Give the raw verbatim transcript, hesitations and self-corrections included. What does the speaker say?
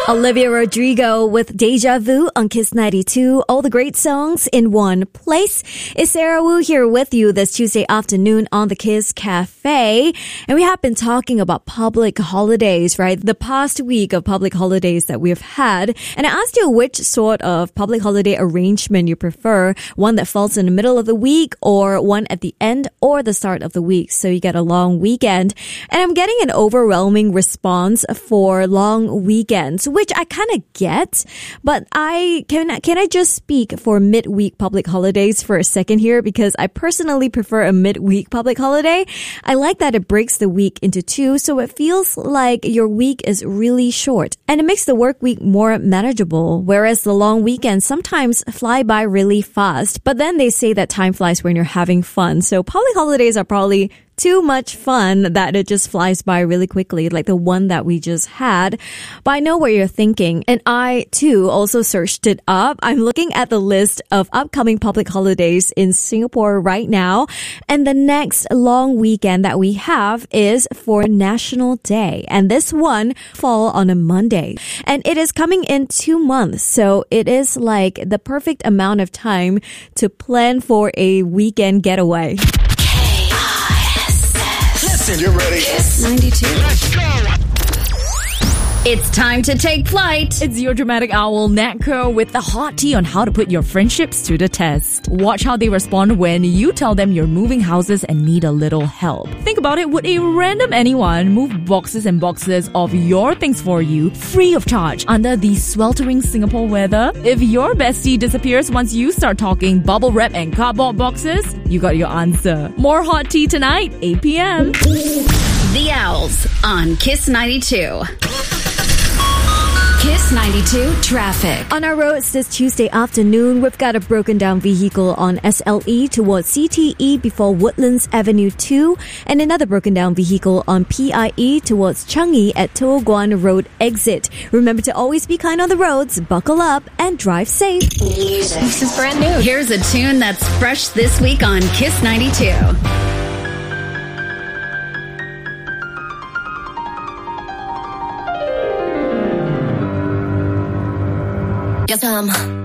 Olivia Rodrigo with Deja Vu on Kiss ninety-two. All the great songs in one place. It's Sarah Wu here with you this Tuesday afternoon on the Kiss Cafe. And we have been talking about public holidays, right? The past week of public holidays that we've had. And I asked you which sort of public holiday arrangement you prefer. One that falls in the middle of the week or one at the end or the start of the week. So you get a long weekend. And I'm getting an overwhelming response for long weekends, which I kind of get, but I can can I just speak for midweek public holidays for a second here, because I personally prefer a midweek public holiday. I like that it breaks the week into two, so it feels like your week is really short, and it makes the work week more manageable, whereas the long weekends sometimes fly by really fast. But then they say that time flies when you're having fun, so public holidays are probably too much fun that it just flies by really quickly, like the one that we just had. But I know what you're thinking. And I, too, also searched it up. I'm looking at the list of upcoming public holidays in Singapore right now. And the next long weekend that we have is for National Day. And this one fall on a Monday. And it is coming in two months. So it is like the perfect amount of time to plan for a weekend getaway. Listen, you're ready. Kiss ninety-two. Let's go. It's time to take flight. It's your dramatic owl, Natco, with the hot tea on how to put your friendships to the test. Watch how they respond when you tell them you're moving houses and need a little help. Think about it, would a random anyone move boxes and boxes of your things for you, free of charge, under the sweltering Singapore weather? If your bestie disappears once you start talking bubble wrap and cardboard boxes, you got your answer. More hot tea tonight, eight p.m. The Owls on Kiss ninety-two. Kiss ninety-two traffic. On our roads this Tuesday afternoon, we've got a broken down vehicle on S L E towards C T E before Woodlands Avenue two, and another broken down vehicle on P I E towards Changi at Toh Guan Road exit. Remember to always be kind on the roads, buckle up, and drive safe. Music. This is brand new. Here's a tune that's fresh this week on Kiss ninety-two. Yes, I'm